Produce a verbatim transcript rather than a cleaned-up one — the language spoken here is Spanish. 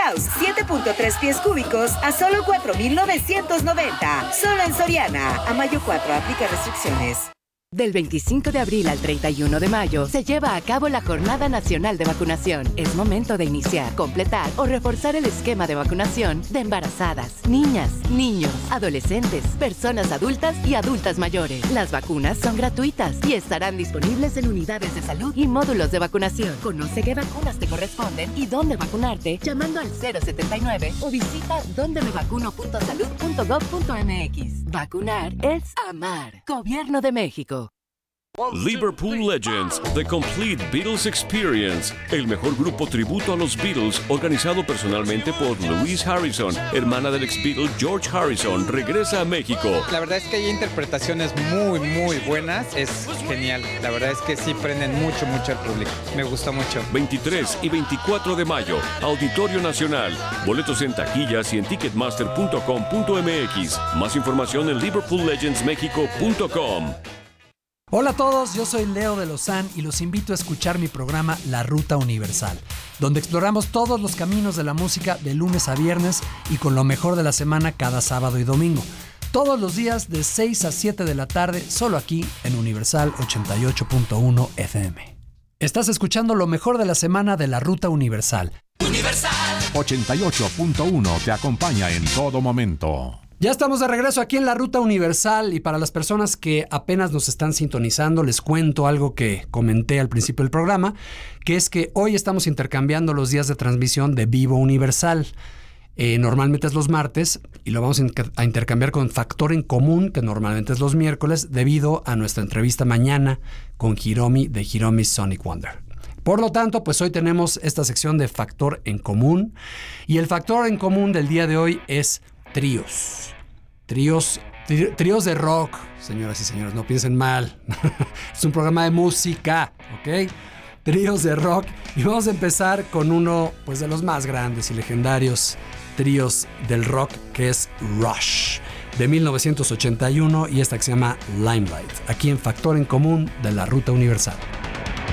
House, siete punto tres pies cúbicos a solo cuatro mil novecientos noventa. Solo en Soriana. A mayo cuatro, aplica restricciones. Del veinticinco de abril al treinta y uno de mayo se lleva a cabo la Jornada Nacional de Vacunación. Es momento de iniciar, completar o reforzar el esquema de vacunación de embarazadas, niñas, niños, adolescentes, personas adultas y adultas mayores. Las vacunas son gratuitas y estarán disponibles en unidades de salud y módulos de vacunación. Conoce qué vacunas te corresponden y dónde vacunarte llamando al cero setenta y nueve o visita donde me vacuno punto salud punto gov punto mx. Vacunar es amar. Gobierno de México. Liverpool Legends, The Complete Beatles Experience, el mejor grupo tributo a los Beatles, organizado personalmente por Louise Harrison, hermana del ex-Beatle George Harrison, regresa a México. La verdad es que hay interpretaciones muy, muy buenas, es genial. La verdad es que sí prenden mucho, mucho al público. Me gusta mucho. veintitrés y veinticuatro de mayo, Auditorio Nacional. Boletos en taquillas y en ticketmaster punto com punto mx. Más información en liverpool legends mexico punto com. Hola a todos, yo soy Leo de Lozán y los invito a escuchar mi programa La Ruta Universal, donde exploramos todos los caminos de la música de lunes a viernes y con lo mejor de la semana cada sábado y domingo. Todos los días de seis a siete de la tarde, solo aquí en Universal ochenta y ocho punto uno F M. Estás escuchando lo mejor de la semana de La Ruta Universal. Universal ochenta y ocho punto uno te acompaña en todo momento. Ya estamos de regreso aquí en La Ruta Universal y para las personas que apenas nos están sintonizando les cuento algo que comenté al principio del programa, que es que hoy estamos intercambiando los días de transmisión de Vivo Universal. Eh, normalmente es los martes y lo vamos a, inter- a intercambiar con Factor en Común, que normalmente es los miércoles, debido a nuestra entrevista mañana con Hiromi de Hiromi Sonic Wonder. Por lo tanto, pues hoy tenemos esta sección de Factor en Común y el Factor en Común del día de hoy es tríos. Tríos, tri- tríos de rock, señoras y señores, no piensen mal. Es un programa de música, ¿ok? Tríos de rock. Y vamos a empezar con uno pues, de los más grandes y legendarios tríos del rock, que es Rush, de mil novecientos ochenta y uno, y esta que se llama Limelight, aquí en Factor en Común de La Ruta Universal.